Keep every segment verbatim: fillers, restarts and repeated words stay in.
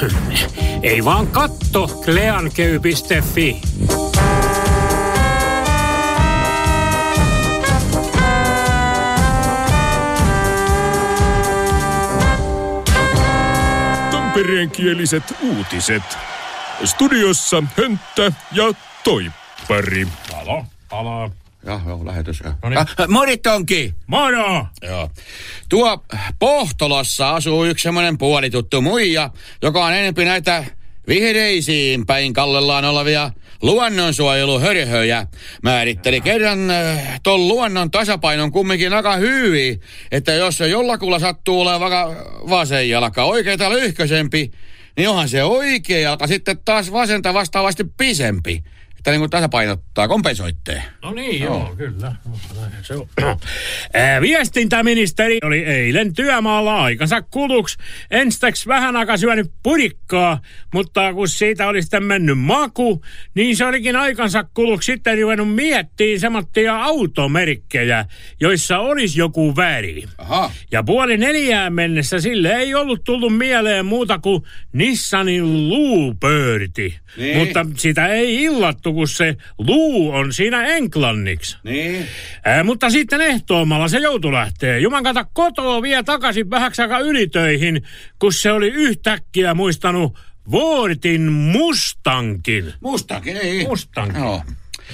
Ei vaan katto kleankey piste fi. Tampereenkieliset uutiset. Studiossa Hönttä ja Toippari. Alo, alo. Joo, joo, lähetys. No niin. Ah, mori Tonki! Moro! Joo. Tuo Pohtolassa asuu yksi semmoinen puolituttu muija, joka on enempi näitä vihreisiin päin kallellaan olevia luonnonsuojeluhörhöjä. Määritteli kerran äh, ton luonnon tasapainon kumminkin aika hyvin, että jos se jollakulla sattuu olemaan vaikka vasen jalka oikeita lyhkösempi, niin onhan se oikea jalka sitten taas vasenta vastaavasti pisempi. Että niin kuin tasapainottaa, kompensoittee. No niin, joo, joo kyllä. Se on. Ää, viestintäministeri oli eilen työmaalla aikansa kuluksi. Enstäks vähän aikaa syönyt purikkaa, mutta kun siitä oli sitten mennyt maku, niin se olikin aikansa kuluksi sitten ruvennut miettiin semmoittia automerkkejä, joissa olisi joku väri. Aha. Ja puoli neljään mennessä sille ei ollut tullut mieleen muuta kuin Nissanin luupöörti. Niin. Mutta sitä ei illattu, kun se luu on siinä englanniksi. Niin. Ää, mutta sitten ehtoomalla se joutui lähtee. Juman kato kotoa vie takaisin vähäksi aikaa ylitöihin, kun se oli yhtäkkiä muistanut Vuortin Mustankin. Mustankin, ei. Mustankin. Joo.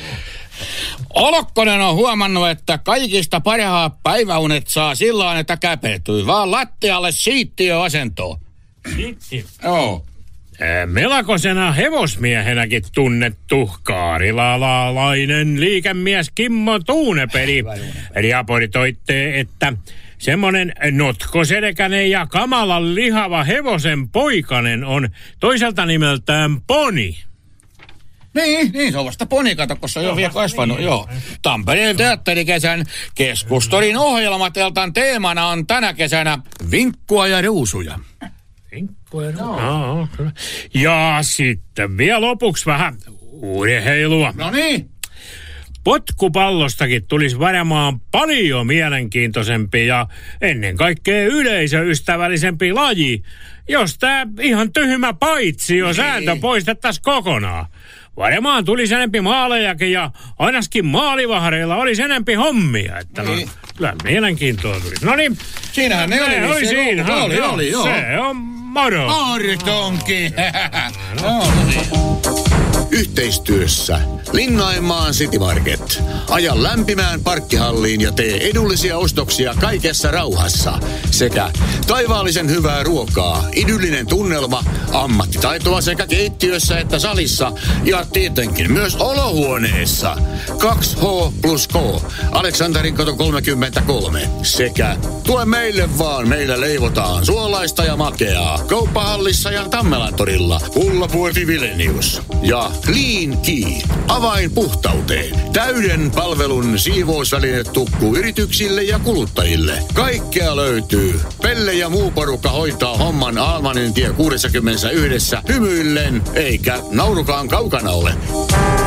Olokkonen on huomannut, että kaikista parhaat päiväunet saa sillä että käpertyy vaan lattialle siittiöasentoon. Sitti. Joo. Melakosena hevosmiehenäkin tunnettu kaarilalaalainen liikemies Kimmo Tuuneperi raportoitte, että semmonen notkoselkäinen ja kamalan lihava hevosen poikanen on toiselta nimeltään Poni. Niin, niin, se on vasta poni, kato, kun se on jo vielä kasvanut, niin, joo. Tampereen teatterikesän keskustorin ohjelmateltan teemana on tänä kesänä vinkkua ja ruusuja. Vinkkua ja ruusuja? No. Ja sitten vielä lopuksi vähän urheilua. No niin. Potkupallostakin tulisi varmaan paljon mielenkiintoisempi ja ennen kaikkea yleisöystävällisempi laji, jos tää ihan tyhmä paitsio sääntö poistettaisiin kokonaan. Varmaan tulisi enempi maalejakin ja ainakin maalivahreilla olisi enempi hommia. Että no, kyllä mielenkiintoa tulisi. No niin. Siinähän ne oli. Ne oli siinä. Oli, oli, oli, joo. Se on moro. Moro, Tonki. No, niin. Yhteistyössä Linnanmaan City Market. Aja lämpimään parkkihalliin ja tee edullisia ostoksia kaikessa rauhassa. Sekä taivaallisen hyvää ruokaa, idyllinen tunnelma, ammattitaitoa sekä keittiössä että salissa ja tietenkin myös olohuoneessa. kaksi H plus K, Aleksanterin kato kolmekymmentäkolme. Sekä tule meille vaan, meillä leivotaan suolaista ja makeaa. Kauppahallissa ja Tammelantorilla. Ullapuoti Vilenius. Ja Clean Key, avain puhtauteen. Täyden palvelun siivousväline tukku yrityksille ja kuluttajille. Kaikkea löytyy. Pelle ja muu porukka hoitaa homman Almanin tie kuusikymmentäyksi hymyillen, eikä naurukaan kaukana ole.